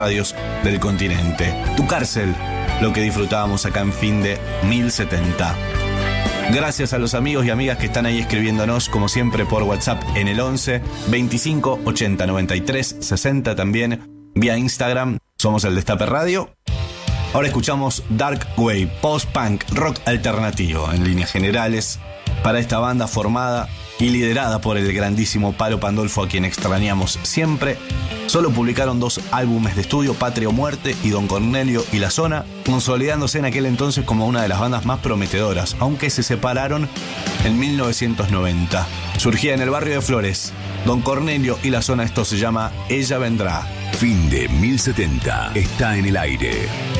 radios del continente. Tu cárcel, lo que disfrutábamos acá en Fin de 1070. Gracias a los amigos y amigas que están ahí escribiéndonos, como siempre, por WhatsApp en el 11 25 80 93 60, también vía Instagram, somos el Destape Radio. Ahora escuchamos Dark Wave, post-punk, rock alternativo, en líneas generales, para esta banda formada y liderada por el grandísimo Palo Pandolfo, a quien extrañamos siempre. Solo publicaron 2 álbumes de estudio, Patria o Muerte y Don Cornelio y La Zona, consolidándose en aquel entonces como una de las bandas más prometedoras, aunque se separaron en 1990. Surgía en el barrio de Flores. Don Cornelio y La Zona, esto se llama Ella Vendrá. Fin de 1070 está en el aire.